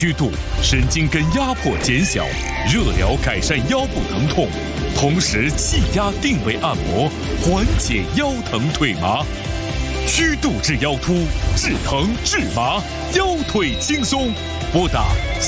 虚度，神经根压迫减小，热疗改善腰部疼痛，同时气压定位按摩缓解腰疼腿麻。虚度治腰突，治疼治麻，腰腿轻松。拨打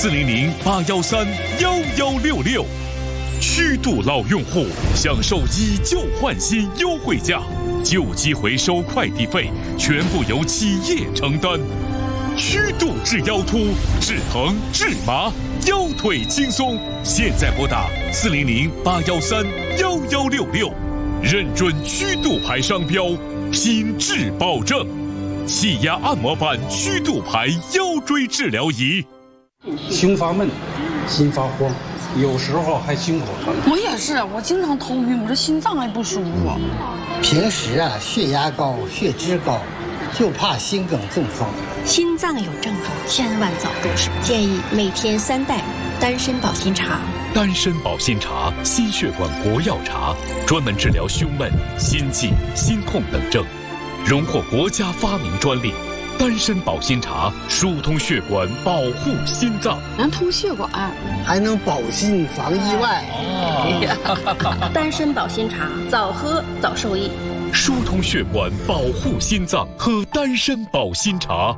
400-813-1166。虚度老用户享受以旧换新优惠价，旧机回收快递费全部由企业承担。虚度治腰突，治疼治麻，腰腿轻松。现在拨打400-813-1166，认准虚度牌商标，品质保证。气压按摩板虚度牌腰椎治疗仪。 胸发闷，心发慌，有时候还心口疼。 我也是，我经常头晕，我这心脏还不舒服。 平时血压高，血脂高，就怕心梗中风。 心脏有症状，千万早重视。建议每天3袋丹参保心茶。 丹参保心茶，心血管国药茶，专门治疗胸闷、心悸、心痛等症，荣获国家发明专利。丹参保心茶疏通血管，保护心脏， 能通血管， 还能保心防意外。 丹参保心茶，早喝早受益。 疏通血管，保护心脏，喝丹参保心茶。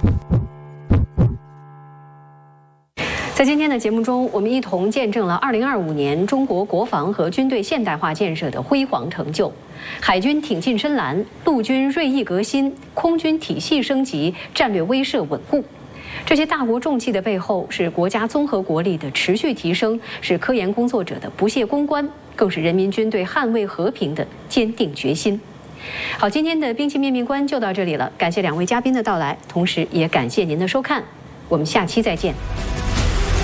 在今天的节目中，我们一同见证了2025年中国国防和军队现代化建设的辉煌成就。海军挺进深蓝，陆军锐意革新，空军体系升级，战略威慑稳固。这些大国重器的背后，是国家综合国力的持续提升，是科研工作者的不懈攻关，更是人民军队捍卫和平的坚定决心。好，今天的兵器面面观就到这里了，感谢2位嘉宾的到来，同时也感谢您的收看，我们下期再见。